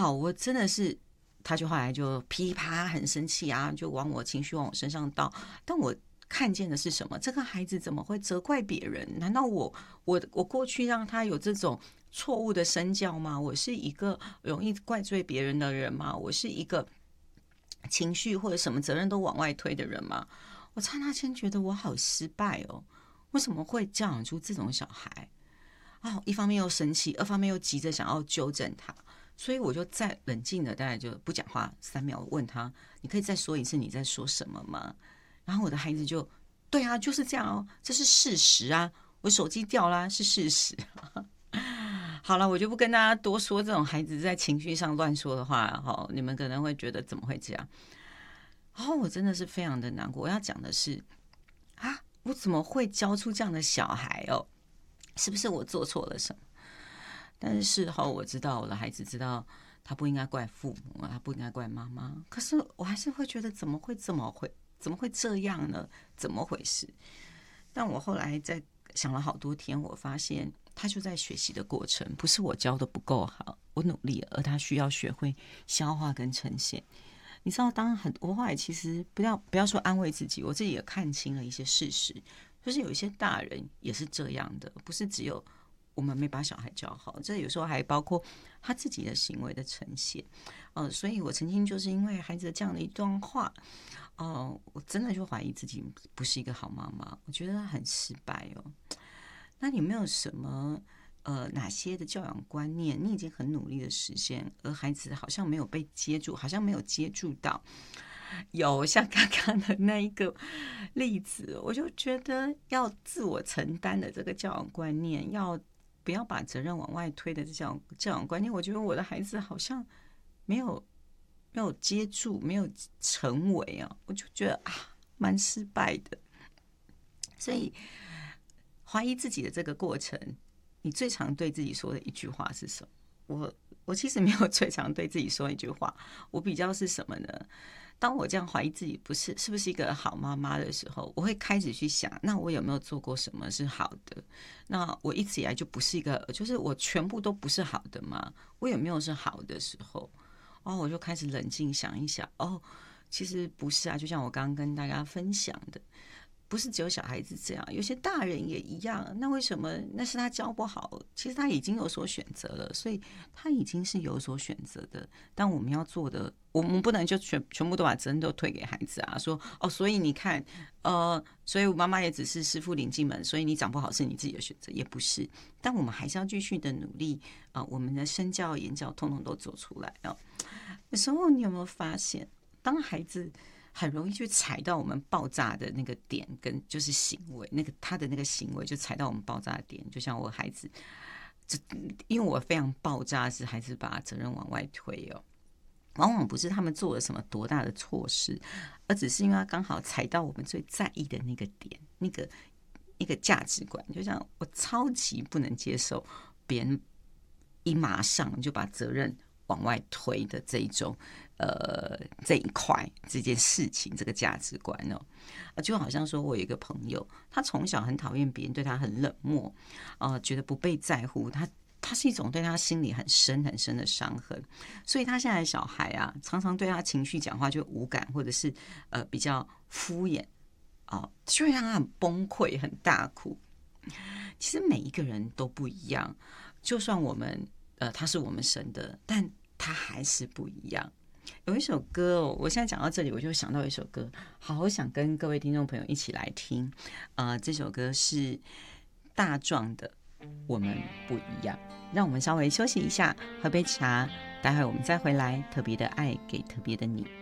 我真的是，他就后来就噼啪很生气啊，就情绪往我身上倒。但我看见的是什么？这个孩子怎么会责怪别人？难道我过去让他有这种错误的身教吗？我是一个容易怪罪别人的人吗？我是一个情绪或者什么责任都往外推的人吗？我刹那间觉得我好失败哦，为什么会教养出这种小孩？一方面又生气，二方面又急着想要纠正他，所以我就再冷静的，大概就不讲话3秒，问他：“你可以再说一次你在说什么吗？”然后我的孩子就：“对啊，就是这样哦，这是事实啊，我手机掉啦，是事实。”好了，我就不跟大家多说这种孩子在情绪上乱说的话，你们可能会觉得怎么会这样？我真的是非常的难过。我要讲的是我怎么会教出这样的小孩哦？是不是我做错了什么？但是事后我知道，我的孩子知道他不应该怪父母，他不应该怪妈妈。可是我还是会觉得怎么会这样呢？怎么回事？但我后来在想了好多天，我发现他就在学习的过程，不是我教的不够好，我努力了，而他需要学会消化跟呈现。你知道，我后来其实不要说安慰自己，我自己也看清了一些事实，就是有一些大人也是这样的，不是只有我们没把小孩教好，这有时候还包括他自己的行为的呈现。所以我曾经就是因为孩子这样的一段话，我真的就怀疑自己不是一个好妈妈，我觉得很失败哦。那你有没有什么哪些的教养观念你已经很努力的实现，而孩子好像没有被接住，好像没有接住到？有像刚刚的那一个例子，我就觉得要自我承担的这个教养观念，不要把责任往外推的这教养观念，我觉得我的孩子好像没有接住，没有成为啊，我就觉得蛮失败的。所以怀疑自己的这个过程，你最常对自己说的一句话是什么？我其实没有最常对自己说一句话，我比较是什么呢？当我这样怀疑自己是不是一个好妈妈的时候，我会开始去想，那我有没有做过什么是好的？那我一直以来就不是一个，就是我全部都不是好的嘛？我有没有是好的时候？我就开始冷静想一想，其实不是啊，就像我刚刚跟大家分享的。不是只有小孩子这样，有些大人也一样。那为什么？那是他教不好，其实他已经有所选择了，所以他已经是有所选择的。但我们要做的，我们不能就全部都把责任都推给孩子啊，说所以你看，所以我妈妈也只是师傅领进门，所以你长不好是你自己的选择，也不是。但我们还是要继续的努力我们的身教言教通通都做出来有时候你有没有发现，当孩子很容易去踩到我们爆炸的那个点，跟就是行为，他的那个行为就踩到我们爆炸的点。就像我孩子，因为我非常爆炸，是孩子把责任往外推往往不是他们做了什么多大的错事，而只是因为他刚好踩到我们最在意的那个点，那个价值观。就像我超级不能接受别人马上就把责任往外推的这一块这件事情，这个价值观就好像说我有一个朋友，他从小很讨厌别人对他很冷漠觉得不被在乎，他是一种对他心里很深很深的伤痕，所以他现在的小孩常常对他情绪讲话就无感，或者是比较敷衍就会让他很崩溃很大哭。其实每一个人都不一样，就算我们他是我们生的，但他还是不一样。有一首歌我现在讲到这里，我就想到一首歌，好想跟各位听众朋友一起来听。这首歌是大壮的《我们不一样》。让我们稍微休息一下，喝杯茶，待会我们再回来。特别的爱给特别的你。